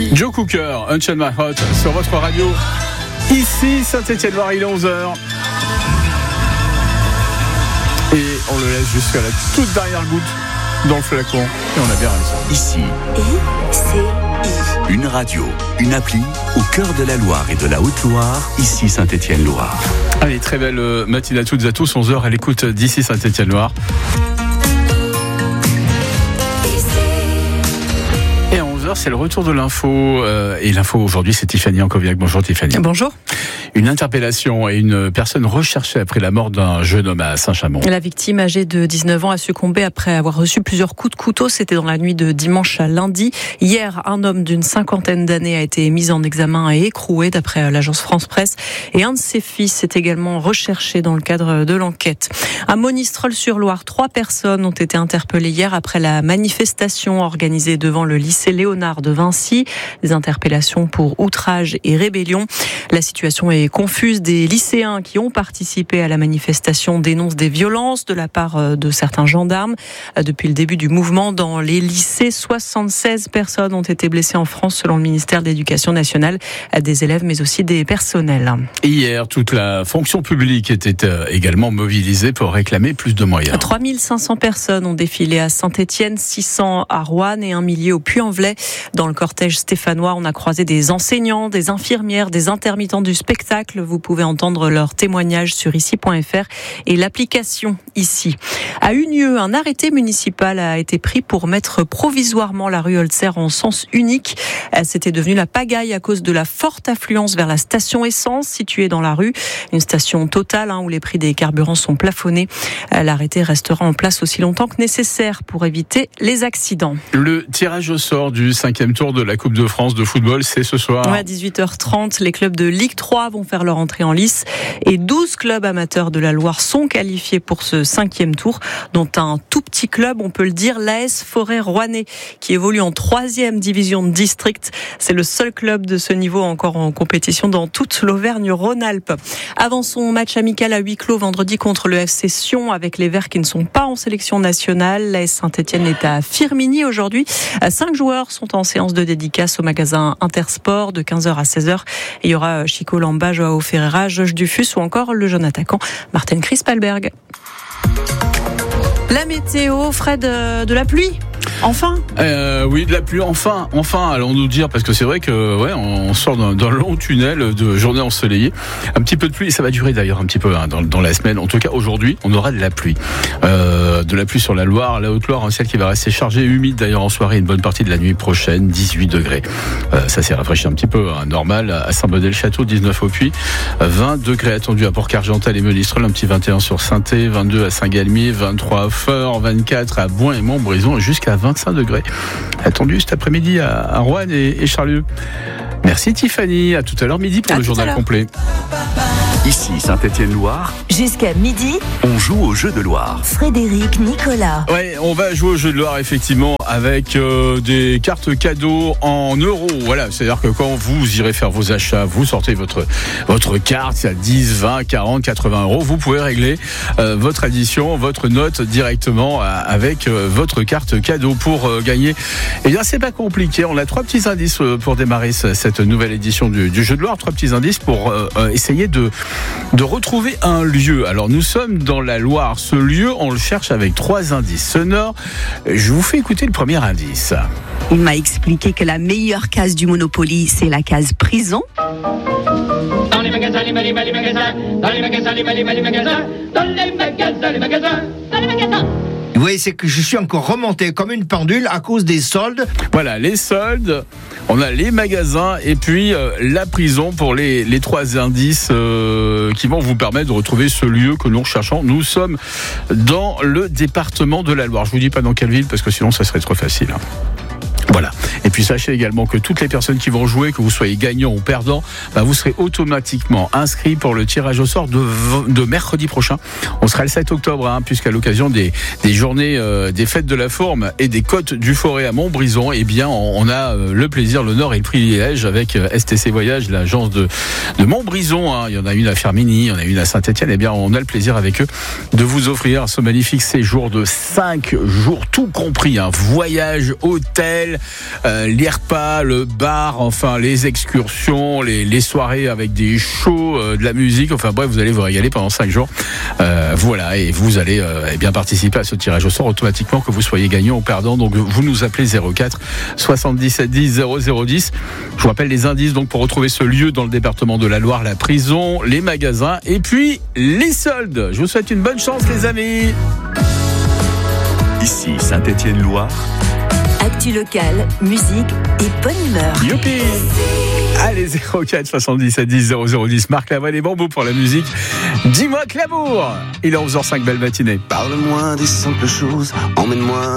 Joe Cooker, Unchain My Heart sur votre radio. Ici, Saint-Étienne-Loire, il est 11h. Et on le laisse jusqu'à la toute dernière goutte dans le flacon. Et on a bien raison. Ici, une radio, une appli au cœur de la Loire et de la Haute-Loire. Ici, Saint-Étienne-Loire. Allez, très belle matinée à toutes et à tous. 11h à l'écoute d'ici Saint-Étienne-Loire. Et à 11h, c'est le retour de l'info. Et l'info aujourd'hui, c'est Tiffany Ankoviak. Bonjour Tiffany. Bonjour. Une interpellation et une personne recherchée après la mort d'un jeune homme à Saint-Chamond. La victime, âgée de 19 ans, a succombé après avoir reçu plusieurs coups de couteau. C'était dans la nuit de dimanche à lundi. Hier, un homme d'une 50aine d'années a été mis en examen et écroué, d'après l'agence France-Presse. Et un de ses fils est également recherché dans le cadre de l'enquête. À Monistrol-sur-Loire, 3 personnes ont été interpellées hier après la manifestation organisée devant le lycée Léonard de Vinci. Des interpellations pour outrage et rébellion. La situation est confuse. Des lycéens qui ont participé à la manifestation dénoncent des violences de la part de certains gendarmes. Depuis le début du mouvement, dans les lycées, 76 personnes ont été blessées en France selon le ministère de l'Éducation nationale, des élèves mais aussi des personnels. Hier, toute la fonction publique était également mobilisée pour réclamer plus de moyens. 3500 personnes ont défilé à Saint-Étienne, 600 à Roanne et 1 millier au Puy-en-Velay. Dans le cortège stéphanois, on a croisé des enseignants, des infirmières, des intermittents du spectacle. Vous pouvez entendre leurs témoignages sur ici.fr et l'application Ici. À Unieux, un arrêté municipal a été pris pour mettre provisoirement la rue Holzer en sens unique. C'était devenu la pagaille à cause de la forte affluence vers la station essence située dans la rue. Une station Total où les prix des carburants sont plafonnés. L'arrêté restera en place aussi longtemps que nécessaire pour éviter les accidents. Le tirage au sort du 5e tour de la Coupe de France de football, c'est ce soir. À 18h30, les clubs de Ligue 3 vont faire leur entrée en lice et 12 clubs amateurs de la Loire sont qualifiés pour ce 5e tour, dont un tout petit club, on peut le dire, l'AS Forêt Rouennais, qui évolue en 3e division de district. C'est le seul club de ce niveau encore en compétition dans toute l'Auvergne-Rhône-Alpes. Avant son match amical à huis clos vendredi contre le FC Sion, avec les Verts qui ne sont pas en sélection nationale, l'AS Saint-Étienne est à Firminy aujourd'hui. 5 joueurs sont en séance de dédicace au magasin Intersport de 15h à 16h. Il y aura Chico Lamba, Joao Ferreira, Josh Dufus ou encore le jeune attaquant Martin Krispalberg. La météo, Fred, de la pluie. Enfin oui, de la pluie, enfin, allons-nous dire, parce que c'est vrai que on sort d'un long tunnel de journée ensoleillée. Un petit peu de pluie, ça va durer d'ailleurs un petit peu dans la semaine. En tout cas, aujourd'hui, on aura de la pluie. De la pluie sur la Loire, la Haute-Loire, un ciel qui va rester chargé, humide d'ailleurs en soirée, une bonne partie de la nuit prochaine, 18 degrés. Ça s'est rafraîchi un petit peu, normal. À Saint-Bonnet-le-Château, 19 au Puy, 20 degrés attendus à Port-Cargental et Monistrol, un petit 21 sur Saint-Thé, 22 à Saint-Galmier, 23 à Feurs, 24 à Bouin et Montbrison, jusqu'à 25 degrés. Attendu cet après-midi à Roanne et Charlieu. Merci Tiffany, à tout à l'heure midi pour le journal complet. Ici Saint-Étienne-Loire. Jusqu'à midi, on joue au jeu de Loire. Frédéric Nicolas. Ouais, on va jouer au jeu de Loire effectivement avec des cartes cadeaux en euros. Voilà, c'est-à-dire que quand vous irez faire vos achats, vous sortez votre carte, il y a 10, 20, 40, 80 euros. Vous pouvez régler votre addition, votre note directement avec votre carte cadeau pour gagner. Eh bien, c'est pas compliqué. On a 3 petits indices pour démarrer cette nouvelle édition du jeu de Loire. 3 petits indices pour essayer de retrouver un lieu. Alors nous sommes dans la Loire. Ce lieu, on le cherche avec 3 indices sonores. Je vous fais écouter le premier indice. Il m'a expliqué que la meilleure case du Monopoly, c'est la case prison. Dans les magasins, les magasins, dans les magasins, les magasins, dans les magasins, les magasins, dans les magasins. Oui, c'est que je suis encore remonté comme une pendule à cause des soldes. Voilà, les soldes, on a les magasins et puis la prison pour les 3 indices qui vont vous permettre de retrouver ce lieu que nous recherchons. Nous sommes dans le département de la Loire. Je vous dis pas dans quelle ville parce que sinon ça serait trop facile. Voilà. Et puis sachez également que toutes les personnes qui vont jouer, que vous soyez gagnant ou perdant, vous serez automatiquement inscrits pour le tirage au sort de mercredi prochain. On sera le 7 octobre, puisqu'à l'occasion des journées des fêtes de la Fourme et des côtes du Forêt à Montbrison, eh bien on a le plaisir, l'honneur et le privilège avec STC Voyage, l'agence de Montbrison. Il y en a une à Firminy, il y en a une à Saint-Étienne. Eh bien on a le plaisir avec eux de vous offrir ce magnifique séjour de 5 jours, tout compris, voyage, hôtel, les repas, le bar, enfin les excursions, les soirées avec des shows, de la musique, enfin bref, vous allez vous régaler pendant 5 jours. Voilà, et vous allez bien participer à ce tirage au sort automatiquement, que vous soyez gagnant ou perdant. Donc vous nous appelez 04 77 10 0010. Je vous rappelle les indices donc pour retrouver ce lieu dans le département de la Loire, la prison, les magasins et puis les soldes. Je vous souhaite une bonne chance les amis. Ici Saint-Étienne-Loire. Actu locale, musique et bonne humeur. Youpi! Allez, 04 77 10 0010. Marc Lavoine et Bambou pour la musique. Dis-moi que l'amour. Il est 11h05, belle matinée. Parle-moi des simples choses, emmène-moi